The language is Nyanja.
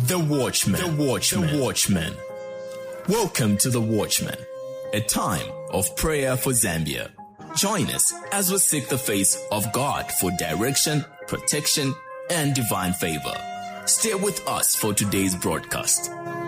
The Watchman. The Watchman. The Watchman. Welcome to The Watchman, a time of prayer for Zambia. Join us as we seek the face of God for direction, protection, and divine favor. Stay with us for today's broadcast.